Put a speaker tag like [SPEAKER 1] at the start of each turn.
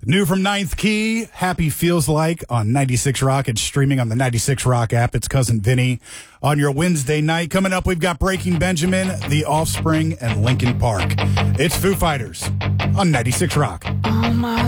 [SPEAKER 1] New from Ninth Key, Happy Feels Like on 96 Rock. It's streaming on the 96 Rock app. It's Cousin Vinny on your Wednesday night. Coming up, we've got Breaking Benjamin, The Offspring, and Linkin Park. It's Foo Fighters on 96 Rock.